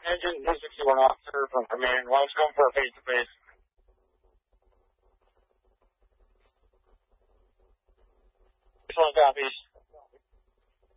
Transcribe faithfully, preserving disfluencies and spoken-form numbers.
Engine one sixty-one officer from command. Launch going for a face-to-face. This one copies.